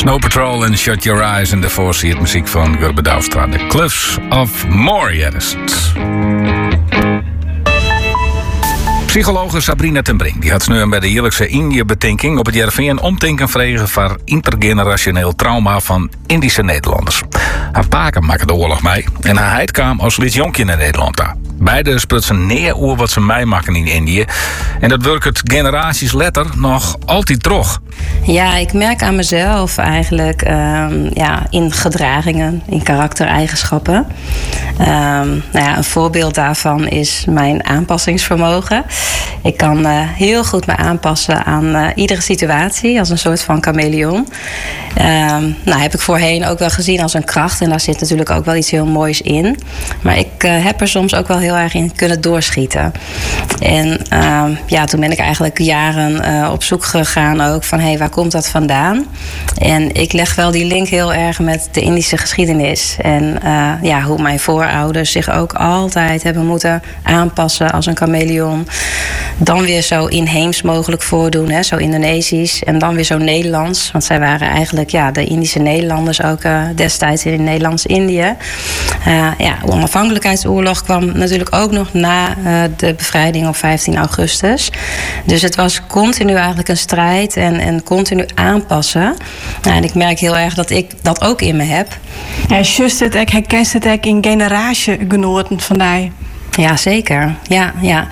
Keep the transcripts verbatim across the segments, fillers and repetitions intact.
Snow Patrol en Shut Your Eyes. En daarvoor zie je het muziek van Gurbe Douwstra. The Cliffs of Moher. Ja, dat is het. Psychologe Sabrina ten Brink die had nu bij de jaarlijkse Indië-betinking op het J R V een omtinken vregen voor intergenerationeel trauma van Indische Nederlanders. Haar paken maken de oorlog mee en haar heid kwam als liet jonkje naar Nederland daar. Beide sprutsen neer over wat ze meemaken in Indië. En dat werkt het generaties later nog altijd terug. Ja, ik merk aan mezelf eigenlijk um, ja, in gedragingen, in karaktereigenschappen. Um, nou ja, een voorbeeld daarvan is mijn aanpassingsvermogen. Ik kan uh, heel goed me aanpassen aan uh, iedere situatie als een soort van chameleon. Um, nou, heb ik voorheen ook wel gezien als een kracht en daar zit natuurlijk ook wel iets heel moois in. Maar ik uh, heb er soms ook wel heel erg in kunnen doorschieten. En uh, ja, toen ben ik eigenlijk jaren uh, op zoek gegaan ook van hé, hey, waar komt dat vandaan? En ik leg wel die link heel erg met de Indische geschiedenis. En uh, ja, hoe mijn voorouders zich ook altijd hebben moeten aanpassen als een chameleon. Dan weer zo inheems mogelijk voordoen, hè, zo Indonesisch. En dan weer zo Nederlands. Want zij waren eigenlijk ja, de Indische Nederlanders ook uh, destijds in Nederlands-Indië. Uh, ja, de onafhankelijkheidsoorlog kwam natuurlijk ook nog na uh, de bevrijding op vijftien augustus. Dus het was continu eigenlijk een strijd en, en continu aanpassen. Nou, en ik merk heel erg dat ik dat ook in me heb. Ja, just het, ik herken het ook in generatiegenoten vandaag. Ja, zeker. Ja, ja.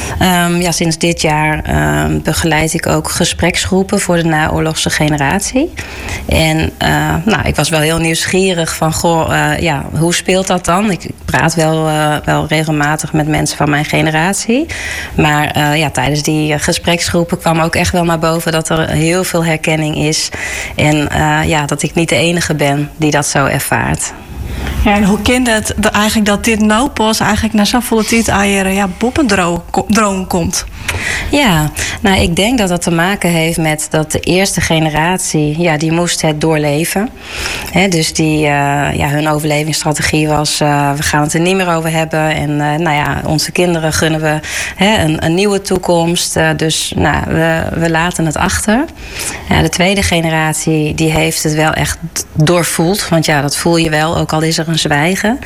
Um, ja, sinds dit jaar um, begeleid ik ook gespreksgroepen voor de naoorlogse generatie. En uh, nou, ik was wel heel nieuwsgierig van, goh, uh, ja, hoe speelt dat dan? Ik praat wel, uh, wel regelmatig met mensen van mijn generatie. Maar uh, ja, tijdens die gespreksgroepen kwam ook echt wel naar boven dat er heel veel herkenning is. En uh, ja, dat ik niet de enige ben die dat zo ervaart. Ja, en hoe kind het dat eigenlijk dat dit nou pas eigenlijk na zo'n volle tijd aan je ja, boppendroom komt? Ja, nou, ik denk dat dat te maken heeft met dat de eerste generatie, ja, die moest het doorleven. He, dus die, uh, ja, hun overlevingsstrategie was, uh, we gaan het er niet meer over hebben. En uh, nou ja, onze kinderen gunnen we he, een, een nieuwe toekomst. Uh, dus nou, we, we laten het achter. Ja, de tweede generatie, die heeft het wel echt doorvoeld. Want ja, dat voel je wel, ook al is er een zwijgen.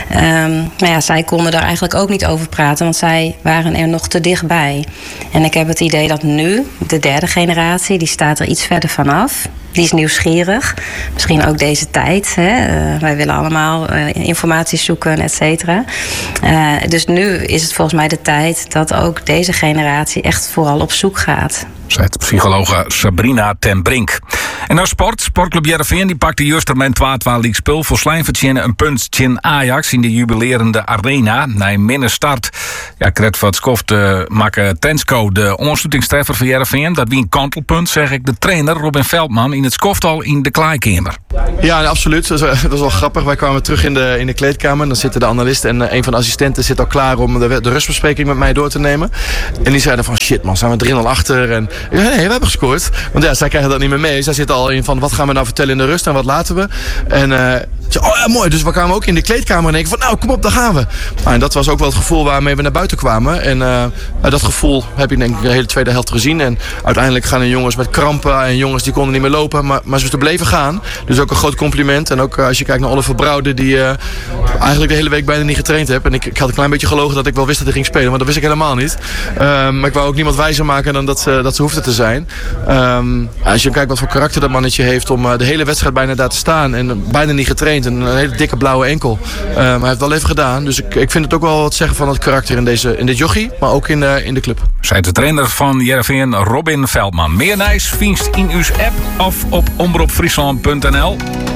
Um, maar ja, zij konden daar eigenlijk ook niet over praten, want zij waren er nog te dichtbij. En ik heb het idee dat nu, de derde generatie, die staat er iets verder vanaf. Die is nieuwsgierig. Misschien ook deze tijd. Hè. Uh, wij willen allemaal uh, informatie zoeken, et cetera. Uh, dus nu is het volgens mij de tijd dat ook deze generatie echt vooral op zoek gaat. Zegt psychologe Sabrina ten Brink. En nou sport. Sportclub J R V die pakte juist mijn twaalf league spul voor Slijnvertjenne een punt in Ajax in de jubilerende arena. Na een minne start. Ja, kret wat skoft uh, maken Tensco de onstutingstreffer van J R V. Dat wie een kantelpunt, zeg ik de trainer Robin Veldman in het skoftal in de kleedkamer. Ja, absoluut. Dat is, dat is wel grappig. Wij kwamen terug in de, in de kleedkamer. Dan zitten de analisten en een van de assistenten zit al klaar om de, de rustbespreking met mij door te nemen. En die zeiden van shit man, zijn we drie nul achter. En ja, nee, we hebben gescoord. Want ja, zij krijgen dat niet meer mee. Zij zitten al in van wat gaan we nou vertellen in de rust en wat laten we. En uh, oh ja, mooi. Dus we kwamen ook in de kleedkamer en denken van nou, kom op, daar gaan we. Nou, en dat was ook wel het gevoel waarmee we naar buiten kwamen. En uh, dat gevoel heb ik denk ik de hele tweede helft gezien. En uiteindelijk gaan er jongens met krampen en jongens die konden niet meer lopen. Maar, maar ze bleven gaan. Dus ook een groot compliment. En ook uh, als je kijkt naar Oliver Brouwde die uh, eigenlijk de hele week bijna niet getraind heeft. En ik, ik had een klein beetje gelogen dat ik wel wist dat hij ging spelen. Maar dat wist ik helemaal niet. Uh, maar ik wou ook niemand wijzer maken dan dat ze, dat ze hoefde te zijn. Um, als je kijkt wat voor karakter dat mannetje heeft om uh, de hele wedstrijd bijna daar te staan. En bijna niet getraind. En een hele dikke blauwe enkel. Uh, maar hij heeft wel even gedaan. Dus ik, ik vind het ook wel wat zeggen van het karakter in, deze, in dit jochie. Maar ook in, uh, in de club. Zij de trainer van J R V Robin Veldman. Meer nieuws vindt in uw app of op omroep friesland punt n l.